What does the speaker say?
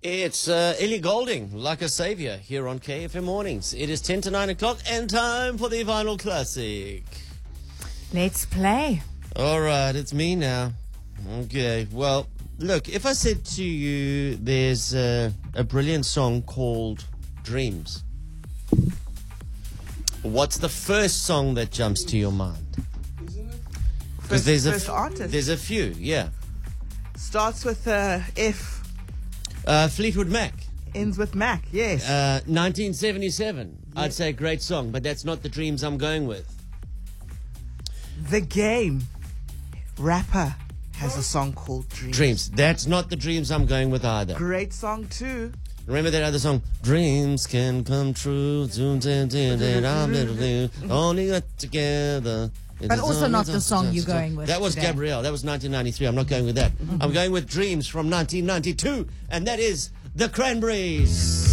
It's Ellie Golding, like a savior, here on KFM Mornings. It is 10 to 9 o'clock and time for the Vinyl Classic. Let's play. All right, it's me now. Okay, well, look, if I said to you there's a brilliant song called Dreams, what's the first song that jumps to your mind? Because First artist. There's a few, yeah. Starts with F, Fleetwood Mac. ends with Mac, yes. 1977. I'd say great song, but that's not the Dreams I'm going with. The Game. Rapper has a song called Dreams. Dreams. That's not the Dreams I'm going with either. Great song too. Remember that other song? Dreams can come true. Only got together. But also not the song you're going with That was today. Gabrielle. That was 1993. I'm not going with that. I'm going with Dreams from 1992. And that is The Cranberries.